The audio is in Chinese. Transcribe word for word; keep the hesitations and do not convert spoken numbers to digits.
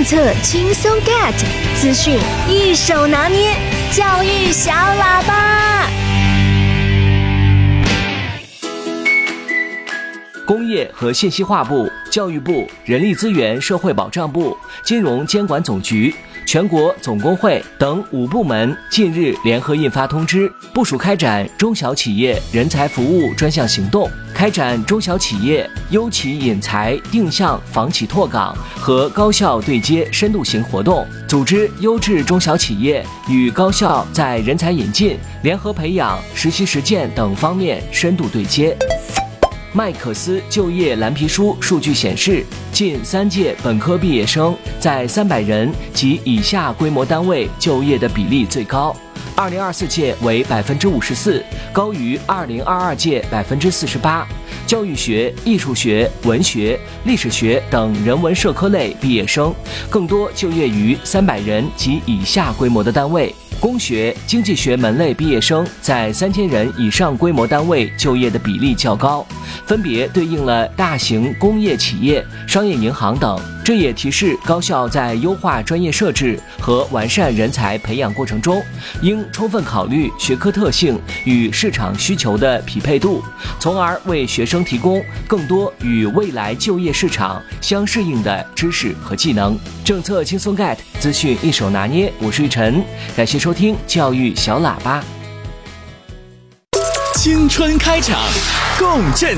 策轻松 get， 资讯一手拿捏，教育小喇叭。 工业和信息化部、教育部、人力资源社会保障部、金融监管总局、全国总工会等五部门近日联合印发通知，部署开展中小企业人才服务专项行动，开展中小企业优企引才定向房企拓岗和高校对接深度型活动，组织优质中小企业与高校在人才引进、联合培养、实习实践等方面深度对接。麦克斯就业蓝皮书数据显示，近三届本科毕业生在三百人及以下规模单位就业的比例最高，二零二四届为百分之五十四，高于二零二二届百分之四十八。教育学、艺术学、文学、历史学等人文社科类毕业生更多就业于三百人及以下规模的单位。工学、经济学门类毕业生在三千人以上规模单位就业的比例较高，分别对应了大型工业企业、商业银行等。这也提示高校在优化专业设置和完善人才培养过程中，应充分考虑学科特性与市场需求的匹配度，从而为学生提供更多与未来就业市场相适应的知识和技能。政策轻松 get， 资讯一手拿捏，我是玉晨，感谢收听教育小喇叭。 青春开场，共振